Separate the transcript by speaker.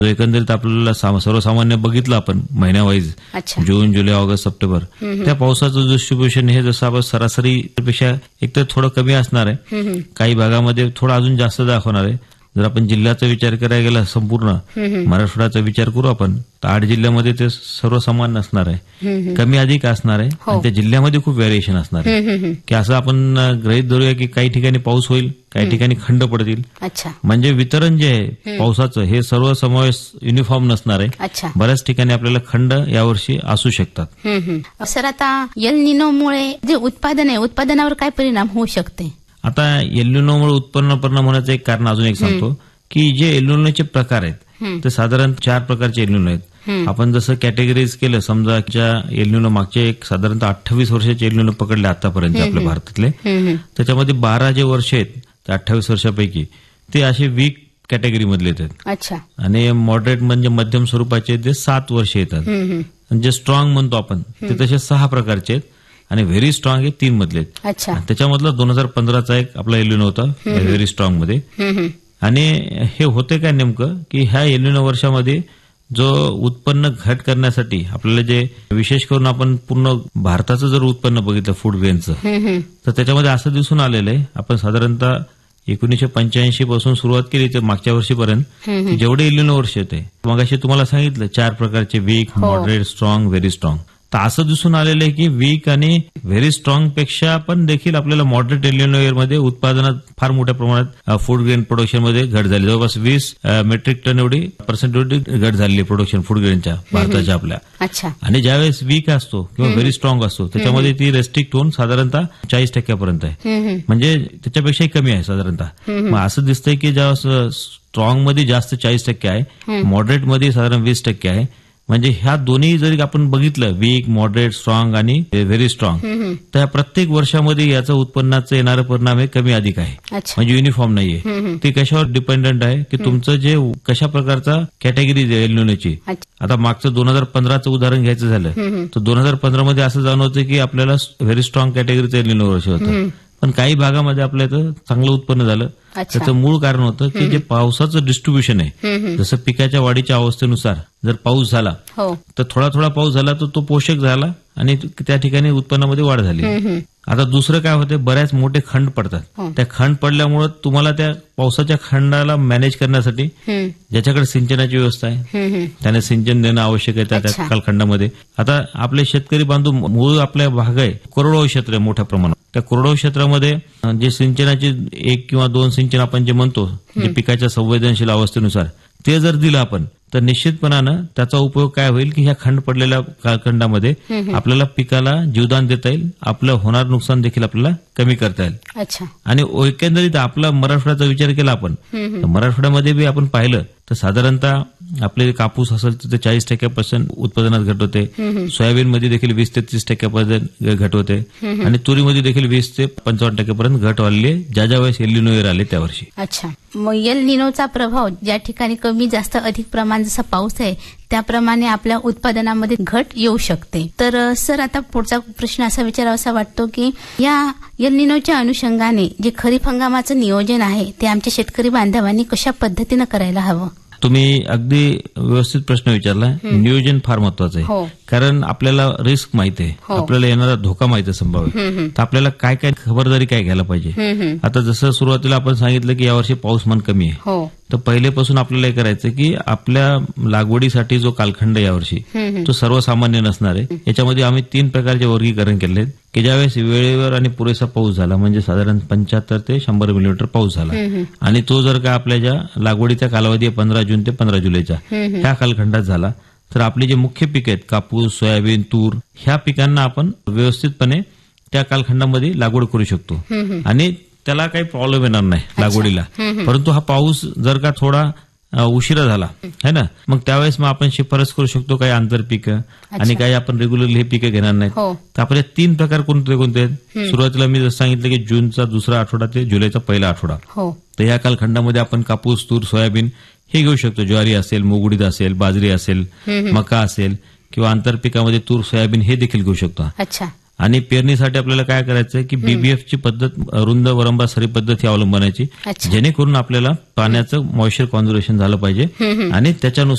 Speaker 1: एकंदरीत आपल्याला सर्वसामान्य बघितलं आपण महिन्यावाईज
Speaker 2: अच्छा.
Speaker 1: जून, जुलै, ऑगस्ट, सप्टेंबर त्या पावसाचं डिस्ट्रीब्युशन हे जसं आपण सरासरीपेक्षा एकतर थोडं कमी असणार आहे, काही भागामध्ये थोडं अजून जास्त दाखवणार आहे. जर आपण जिल्ह्याचा विचार करायला गेला संपूर्ण मराठवाड्याचा विचार करू आपण तर 8 जिल्ह्यामध्ये ते सर्वसमान असणार आहे, कमी अधिक असणार आहे आणि त्या जिल्ह्यामध्ये खूप व्हेरिएशन असणार आहे. की असं आपण गृहीत धरूया की काही ठिकाणी पाऊस होईल, काही ठिकाणी खंड पडतील. म्हणजे वितरण जे आहे पावसाचं हे सर्व समावेश युनिफॉर्म नसणार आहे. बऱ्याच ठिकाणी आपल्याला खंड यावर्षी असू शकतात.
Speaker 2: सर, आता एल निनोमुळे जे उत्पादन आहे उत्पादनावर काय परिणाम होऊ शकते?
Speaker 1: आता एल निनोमुळे उत्पन्न परिणाम होण्याचं एक कारण अजून एक सांगतो की जे एल निनोचे प्रकार आहेत ते साधारण 4 प्रकारचे एल निनो आहेत. आपण जसं कॅटेगरीज केलं, समजा एल निनो मागचे एक साधारणतः 28 वर्षाचे एल निनो पकडले आतापर्यंत आपल्या भारतातले, त्याच्यामध्ये 12 जे वर्ष आहेत त्या 28 वर्षापैकी ते असे वीक कॅटेगरी मधले येतात आणि मॉडरेट म्हणजे मध्यम स्वरूपाचे ते 7 वर्ष येतात. जे स्ट्रॉंग म्हणतो आपण ते तसे 6 प्रकारचे आहेत आणि व्हेरी स्ट्रॉंग हे 3 मधले आहेत. त्याच्यामधला 2015चा एक आपला एल निनो होता व्हेरी स्ट्रॉंग मध्ये. आणि हे होते काय नेमकं की ह्या एल निनो वर्षामध्ये जो उत्पन्न घट करण्यासाठी आपल्याला जे विशेष करून आपण पूर्ण भारताचं जर उत्पन्न बघितलं फूड ग्रेनचं तर त्याच्यामध्ये असं दिसून आलेलं आहे, आपण साधारणतः 1985 पासून सुरुवात केली तर मागच्या वर्षीपर्यंत जेवढे एल निनो वर्ष येते मगाशी तुम्हाला सांगितलं 4 प्रकारचे weak, moderate, strong, very strong. तर असं दिसून आलेलं आहे की वीक आणि व्हेरी स्ट्रॉंग पेक्षा पण देखील आपल्याला मॉडरेट एल निनो इयरमध्ये उत्पादनात फार मोठ्या प्रमाणात फूड ग्रेन प्रोडक्शन मध्ये घट झाली. जवळपास 20 मेट्रिक टन एवढी घट झाली प्रोडक्शन फूड ग्रेनच्या भारताच्या आपल्या. आणि ज्यावेळेस वीक असतो किंवा व्हेरी स्ट्रॉंग असतो त्याच्यामध्ये ती रेस्ट्रिक्ट होऊन साधारणतः 40% आहे, म्हणजे त्याच्यापेक्षाही कमी आहे साधारणतः. मग असं दिसतंय की ज्या स्ट्रॉंग मध्ये जास्त 40% आहे, मॉडरेट मध्ये साधारण 20% आहे. म्हणजे ह्या दोन्ही जरी आपण बघितलं वीक, मॉडरेट, स्ट्रॉंग आणि व्हेरी स्ट्रॉंग तर प्रत्येक वर्षामध्ये याचा उत्पन्नाचा येणारा परिणाम हे कमी अधिक आहे, म्हणजे युनिफॉर्म नाहीये. ते कशावर डिपेंडंट आहे की तुमचं जे कशा प्रकारचा कॅटेगरी एल निनोची. आता मागचं 2015चं उदाहरण घ्यायचं झालं तर 2015 मध्ये असं जाणवतं की आपल्याला व्हेरी स्ट्रॉंग कॅटेगरीचं एल निनो वर्ष होतं, पण काही भागामध्ये आपल्या इथं चांगलं उत्पन्न झालं. त्याचं मूळ कारण होतं की जे पावसाचं डिस्ट्रीब्युशन आहे, जसं पिकाच्या वाढीच्या अवस्थेनुसार जर पाऊस झाला तर थोडा थोडा पाऊस झाला तर तो पोषक झाला आणि त्या ठिकाणी उत्पन्नामध्ये वाढ झाली. आता दुसरं काय होतं, बऱ्याच मोठे खंड पडतात. त्या खंड पडल्यामुळे तुम्हाला त्या पावसाच्या खंडाला मॅनेज करण्यासाठी ज्याच्याकडे सिंचनाची व्यवस्था आहे त्याने सिंचन देणं आवश्यक आहे त्या कालखंडामध्ये. आता आपले शेतकरी बांधव मूळ आपल्या भाग आहे कोरडवाहू क्षेत्र आहे मोठ्या प्रमाणात. त्या कोरडवाहू क्षेत्रामध्ये जे सिंचनाचे 1 किंवा 2 सिंचन आपण जे म्हणतो जे पिकाच्या संवेदनशील अवस्थेनुसार ते जर दिलं आपण तर निश्चितपणानं त्याचा उपयोग काय होईल की ह्या खंड पडलेल्या कालखंडामध्ये आपल्याला पिकाला जीवदान देता येईल, आपलं होणार नुकसान देखील आपल्याला कमी करता येईल. आणि एकंदरीत आपला मराठवाड्याचा विचार केला आपण तर मराठवाड्यामध्ये बी आपण पाहिलं तर साधारणतः आपले कापूस असेल तर 40% उत्पादनात घट होते, सोयाबीनमध्ये देखील 20 ते 30% घट होते आणि तुरीमध्ये देखील 20 ते 55% पर्यंत घट वाढली आहे ज्या वेळेस एल निनो आले त्या वर्षी.
Speaker 2: मग एल निनोचा प्रभाव ज्या ठिकाणी कमी जास्त अधिक प्रमाण जसा पाऊस आहे त्याप्रमाणे आपल्या उत्पादनामध्ये घट येऊ शकते. तर सर, आता पुढचा प्रश्न असा विचारावासा वाटतो की या एल निनोच्या अनुषंगाने जे खरीप हंगामाचं नियोजन आहे ते आमच्या शेतकरी बांधवांनी कशा पद्धतीनं करायला हवं?
Speaker 1: तुम्ही अगदी व्यवस्थित प्रश्न विचारला. नियोजन फार महत्वाचं आहे, कारण आपल्याला रिस्क माहिती आहे, आपल्याला येणारा धोका माहिती आहे संभाव्य, तर आपल्याला काय काय खबरदारी काय घ्यायला पाहिजे. आता जसं सुरुवातीला आपण सांगितलं की यावर्षी पाऊसमान कमी आहे, तर पहिलेपासून आपल्याला हे करायचं की आपल्या लागवडीसाठी जो कालखंड यावर्षी तो सर्वसामान्य नसणार आहे. याच्यामध्ये आम्ही 3 प्रकारचे वर्गीकरण केले आहेत की ज्यावेळेस वेळेवर आणि पुरेसा पाऊस झाला म्हणजे साधारण 75 ते 100 मिलीमीटर पाऊस झाला आणि तो जर का आपल्या ज्या लागवडीचा कालावधी 15 जून ते 15 जुलैचा ह्या कालखंडात झाला तर आपली जे मुख्य पीक आहेत कापूस, सोयाबीन, तूर ह्या पिकांना आपण व्यवस्थितपणे त्या कालखंडामध्ये लागवड करू शकतो आणि त्याला काही प्रॉब्लेम येणार नाही लागवडीला. परंतु हा पाऊस जर का थोडा उशिरा झाला है ना, मग त्यावेळेस मग आपण शिफारस करू शकतो काही आंतरपिकं आणि काही आपण रेग्युलरली हे पिकं घेणार नाहीत. तर आपले 3 प्रकार कोणते कोणते आहेत? सुरुवातीला मी जसं सांगितलं की जूनचा 2रा आठवडा ते जुलैचा 1ला आठवडा, तर या कालखंडामध्ये आपण कापूस, तूर, सोयाबीन हे घेऊ शकतो. ज्वारी असेल, मूग उडीद असेल, बाजरी असेल, मका असेल किंवा आंतरपिकामध्ये तूर, सोयाबीन हे देखील घेऊ शकतो. आणि पेरणीसाठी आपल्याला काय करायचं की बीबीएफची पद्धत, रुंद वरंबा सरी पद्धत ही अवलंबनाची, जेणेकरून आपल्याला पाण्याचं मॉइश्चर कॉन्झर्वेशन झालं पाहिजे आणि त्याच्यानुसार